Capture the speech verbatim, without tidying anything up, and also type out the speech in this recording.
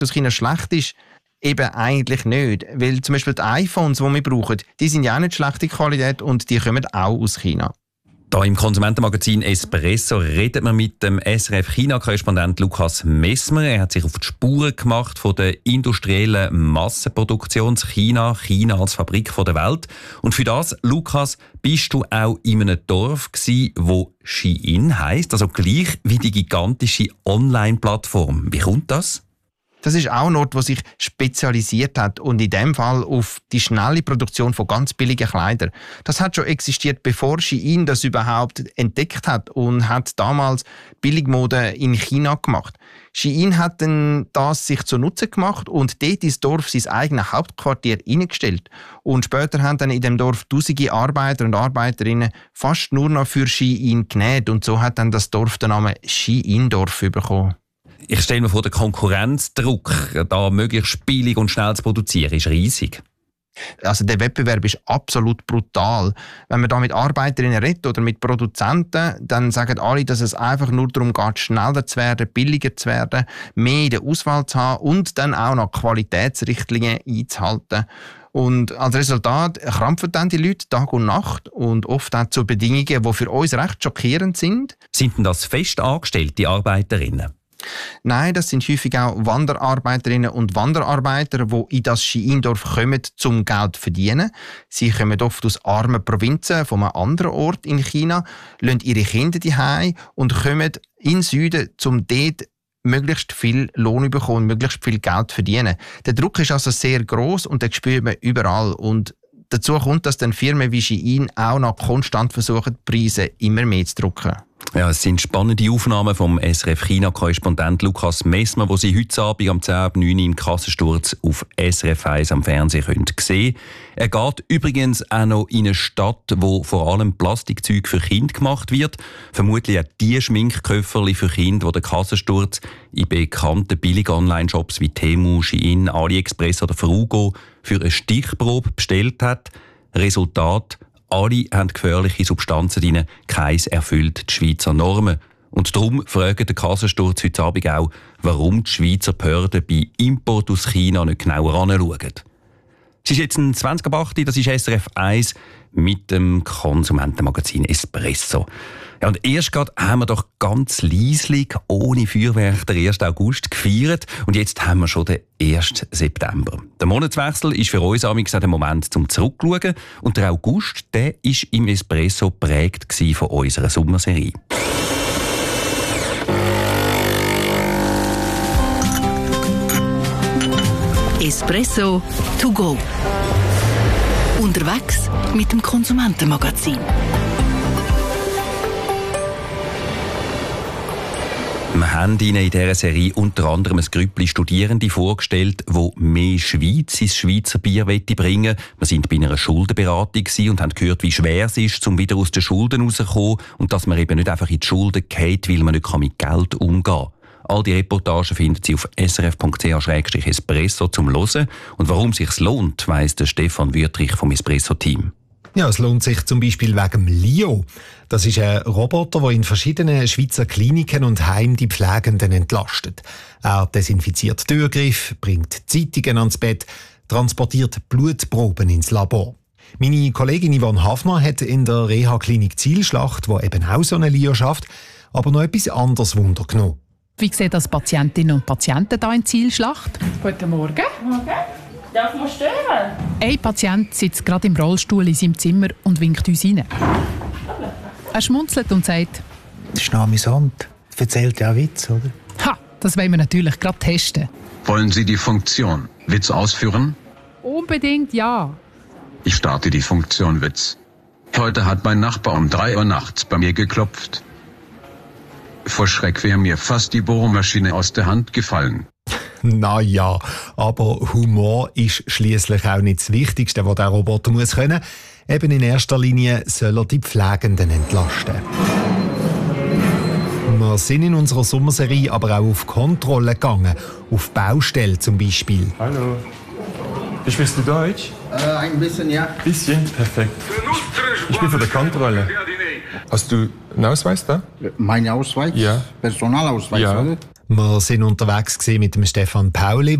aus China schlecht ist, eben eigentlich nicht. Weil zum Beispiel die iPhones, die wir brauchen, die sind ja auch nicht schlechte Qualität und die kommen auch aus China. Da im Konsumentenmagazin Espresso redet man mit dem S R F-China-Korrespondent Lukas Messmer. Er hat sich auf die Spuren gemacht von der industriellen Massenproduktion in China, China als Fabrik der Welt. Und für das, Lukas, bist du auch in einem Dorf gsi, wo Shein heisst, also gleich wie die gigantische Online-Plattform. Wie kommt das? Das ist auch ein Ort, der sich spezialisiert hat und in dem Fall auf die schnelle Produktion von ganz billigen Kleidern. Das hat schon existiert, bevor Shein das überhaupt entdeckt hat und hat damals Billigmode in China gemacht. Shein hat dann das sich zunutze gemacht und dort ins Dorf sein eigenes Hauptquartier eingestellt. Und später haben dann in dem Dorf tausende Arbeiter und Arbeiterinnen fast nur noch für Shein genäht und so hat dann das Dorf den Namen Shein-Dorf bekommen. Ich stelle mir vor, der Konkurrenzdruck, da möglichst billig und schnell zu produzieren, ist riesig. Also der Wettbewerb ist absolut brutal. Wenn man da mit Arbeiterinnen redet oder mit Produzenten, dann sagen alle, dass es einfach nur darum geht, schneller zu werden, billiger zu werden, mehr in der Auswahl zu haben und dann auch noch Qualitätsrichtlinien einzuhalten. Und als Resultat krampfen dann die Leute Tag und Nacht und oft auch zu Bedingungen, die für uns recht schockierend sind. Sind denn das fest angestellte Arbeiterinnen? Nein, das sind häufig auch Wanderarbeiterinnen und Wanderarbeiter, die in das Shein-Dorf kommen, um Geld zu verdienen. Sie kommen oft aus armen Provinzen von einem anderen Ort in China, lassen ihre Kinder zu Hause und kommen in den Süden, um dort möglichst viel Lohn zu bekommen, möglichst viel Geld zu verdienen. Der Druck ist also sehr gross und den spürt man überall. Und dazu kommt, dass dann Firmen wie Shein auch noch konstant versuchen, die Preise immer mehr zu drücken. Ja, es sind spannende Aufnahmen vom S R F-China-Korrespondent Lukas Messmer, wo Sie heute Abend um zehn Uhr neun im Kassensturz auf S R F eins am Fernsehen können sehen. Er geht übrigens auch noch in eine Stadt, wo vor allem Plastikzeug für Kinder gemacht wird. Vermutlich auch die Schminkköfferli für Kinder, die der Kassensturz in bekannten Billig-Online-Shops wie Temu, Shein, AliExpress oder Frugo für eine Stichprobe bestellt hat. Resultat: alle haben gefährliche Substanzen drin, keins erfüllt die Schweizer Normen. Und darum fragt der Kassensturz heute Abend auch, warum die Schweizer Behörden bei Import aus China nicht genauer anschauen. Es ist jetzt ein zwanzig ab acht, das ist S R F eins mit dem Konsumentenmagazin Espresso. Ja, und erst gerade haben wir doch ganz leislich, ohne Feuerwerk, den ersten August gefeiert. Und jetzt haben wir schon den ersten September. Der Monatswechsel ist für uns amigs der Moment zum Zurückschauen. Und der August, der war im Espresso geprägt von unserer Sommerserie. Espresso to go. Unterwegs mit dem Konsumentenmagazin. Wir haben Ihnen in dieser Serie unter anderem ein Grüppli Studierende vorgestellt, die mehr Schweiz ins Schweizer Bier bringen wollen. Wir waren bei einer Schuldenberatung und haben gehört, wie schwer es ist, um wieder aus den Schulden rauszukommen und dass man eben nicht einfach in die Schulden geht, weil man nicht mit Geld umgehen kann. All die Reportagen finden Sie auf s r f punkt c h slash espresso zum Hören. Und warum es sich lohnt, weiss der Stefan Wüttrich vom Espresso-Team. Ja, es lohnt sich zum Beispiel wegen Lio. Das ist ein Roboter, der in verschiedenen Schweizer Kliniken und Heimen die Pflegenden entlastet. Er desinfiziert Türgriffe, bringt Zeitungen ans Bett, transportiert Blutproben ins Labor. Meine Kollegin Yvonne Hafner hat in der Reha-Klinik Zielschlacht, wo eben auch so eine Lio schafft, aber noch etwas anderes Wunder genommen. Wie sehen das Patientinnen und Patienten hier in Zielschlacht? Guten Morgen. Morgen. Darf man stören? Ein Patient sitzt gerade im Rollstuhl in seinem Zimmer und winkt uns rein. Er schmunzelt und sagt: Das ist noch amüsant. Das erzählt ja auch Witz, oder? Ha, das wollen wir natürlich gerade testen. Wollen Sie die Funktion Witz ausführen? Unbedingt ja. Ich starte die Funktion Witz. Heute hat mein Nachbar um drei Uhr nachts bei mir geklopft. Vor Schreck wäre mir fast die Bohrmaschine aus der Hand gefallen. Na ja, aber Humor ist schliesslich auch nicht das Wichtigste, was der Roboter muss können. Eben in erster Linie soll er die Pflegenden entlasten. Wir sind in unserer Sommerserie aber auch auf Kontrolle gegangen, auf Baustellen zum Beispiel. Hallo. Sprichst du Deutsch? Äh, ein bisschen, ja. Ein bisschen? Perfekt. Ich, ich bin für die Kontrolle. Hast du einen Ausweis da? Mein Ausweis? Ja. Personalausweis, ja. oder? Wir sind unterwegs mit dem Stefan Pauli.